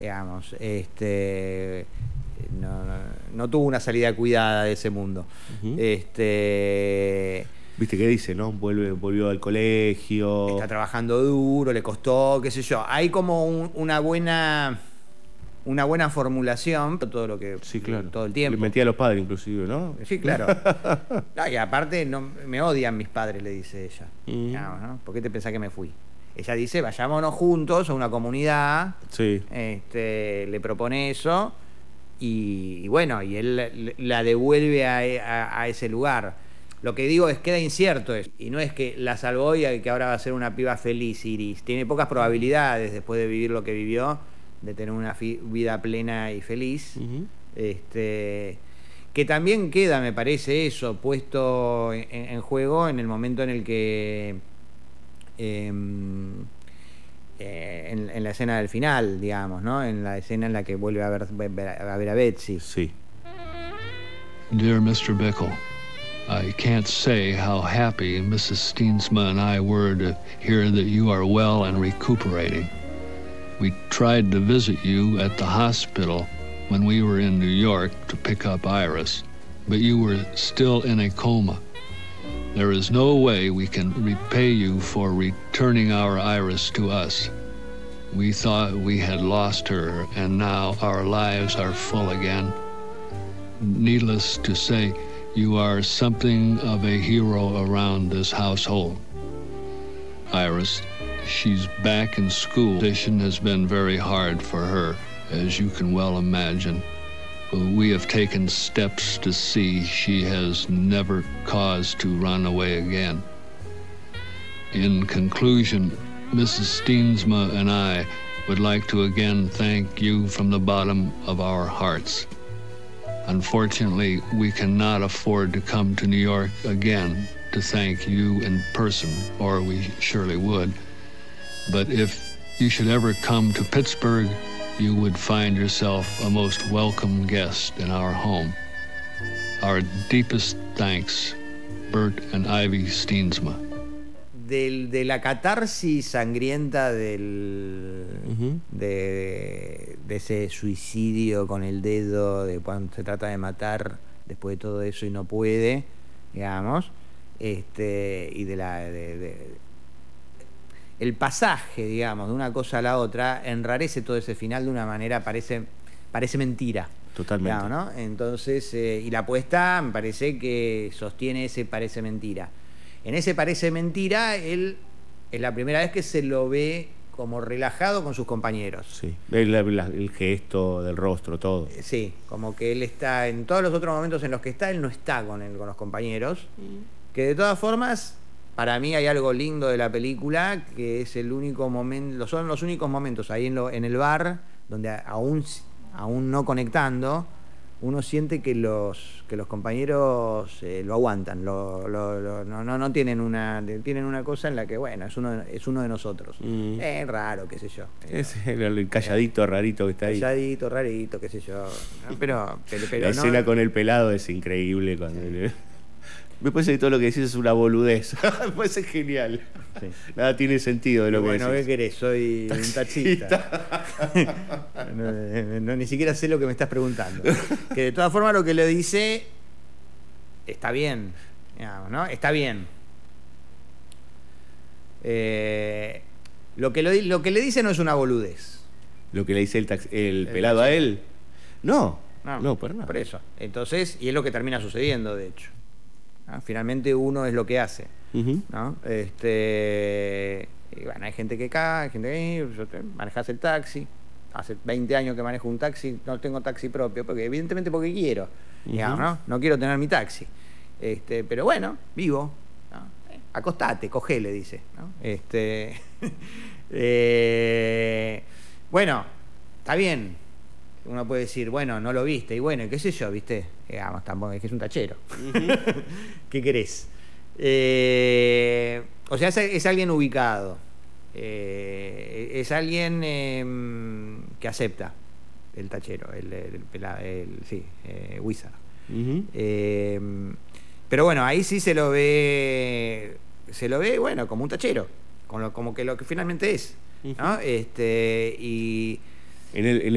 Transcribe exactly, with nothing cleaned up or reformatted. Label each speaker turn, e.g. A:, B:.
A: digamos, este, no, no, no tuvo una salida cuidada de ese mundo. Uh-huh. Este,
B: ¿Viste qué dice, no? Vuelve, volvió al colegio.
A: Está trabajando duro, le costó, qué sé yo. Hay como un, una buena... una buena formulación, todo lo que
B: sí, claro.
A: todo el tiempo.
B: Le metía a los padres inclusive, ¿no?
A: Sí, claro. No, y aparte no, me odian mis padres, le dice ella. Mm. No, ¿no? ¿Por qué te pensás que me fui? Ella dice, vayámonos juntos a una comunidad.
B: Sí.
A: Este, le propone eso y, y bueno, y él la devuelve a, a, a ese lugar. Lo que digo es, queda incierto eso. Y no es que la salvó y que ahora va a ser una piba feliz, Iris. Tiene pocas probabilidades después de vivir lo que vivió, de tener una vida plena y feliz. Uh-huh. Este, que también queda, me parece, eso puesto en, en juego en el momento en el que eh, eh, en, en la escena del final, digamos, ¿no? En la escena en la que vuelve a ver a, ver a Betsy.
B: Sí.
C: Dear mister Bickle, I can't say how happy Missus Steensma and I were to hear that you are well and recuperating. We tried to visit you at the hospital when we were in New York to pick up Iris, but you were still in a coma. There is no way we can repay you for returning our Iris to us. We thought we had lost her, and now our lives are full again. Needless to say, you are something of a hero around this household. Iris, she's back in school. Transition has been very hard for her, as you can well imagine. We have taken steps to see she has never cause to run away again. In conclusion, Missus Steensma and I would like to again thank you from the bottom of our hearts. Unfortunately, we cannot afford to come to New York again to thank you in person, or we surely would. But if you should ever come to Pittsburgh, you would find yourself a most welcome guest in our home. Our deepest thanks, Bert and Ivy Steensma.
A: Del, de la catarsis sangrienta del, uh-huh. de, de ese suicidio con el dedo, de cuando se trata de matar después de todo eso y no puede, digamos, este, y de la... De, de, el pasaje, digamos, de una cosa a la otra enrarece todo ese final de una manera, parece, parece mentira.
B: Totalmente.
A: Digamos, ¿no? Entonces, eh, y la apuesta me parece que sostiene ese parece mentira. En ese parece mentira, él es la primera vez que se lo ve como relajado con sus compañeros.
B: Sí, el, el, el gesto del rostro, todo.
A: Sí, como que él está, en todos los otros momentos en los que está, él no está con, él, con los compañeros, mm. que de todas formas... Para mí hay algo lindo de la película, que es el único momento, son los únicos momentos ahí en, lo, en el bar, donde aún, aún no conectando, uno siente que los, que los compañeros eh, lo aguantan, lo, lo, lo, no, no, no tienen una, tienen una cosa en la que, bueno, es uno, es uno de nosotros. Mm. Es raro, qué sé yo.
B: Es el, el calladito, eh, rarito que está ahí.
A: Calladito, rarito, qué sé yo. Pero, pero, pero
B: la
A: no,
B: escena con el pelado es increíble cuando... Sí. Me parece que todo lo que decís es una boludez. Me parece genial. Sí. Nada tiene sentido de lo
A: bueno,
B: que decís.
A: Bueno, ¿qué querés? Soy un taxista. no, no, no, ni siquiera sé lo que me estás preguntando. Que de todas formas lo que le dice está bien. Digamos, ¿no? Está bien. Eh, lo, que lo, lo que le dice no es una boludez.
B: ¿Lo que le dice el, tax, el, el pelado taxista. A él? No, no, no, por nada.
A: Por eso. Entonces, y es lo que termina sucediendo, de hecho. ¿No? Finalmente uno es lo que hace, uh-huh. ¿no? Este, y bueno, hay gente que cae, hay gente que manejas el taxi. Hace veinte años que manejo un taxi, no tengo taxi propio, porque evidentemente porque quiero, uh-huh. digamos, ¿no? No quiero tener mi taxi. Este, pero bueno, vivo, ¿no? Eh, acostate, cogele, dice, ¿no? Este, eh, bueno, está bien. Uno puede decir, bueno, no lo viste, y bueno, qué sé yo, ¿viste? Digamos, tampoco, es que es un tachero. Uh-huh. ¿Qué querés? Eh, o sea, es, es alguien ubicado. Eh, es alguien eh, que acepta el tachero, el, el, el, el sí, eh, Wizard. Uh-huh. Eh, pero bueno, ahí sí se lo ve, se lo ve, bueno, como un tachero, como, lo, como que lo que finalmente es, ¿no? Uh-huh. Este, y...
B: En el, en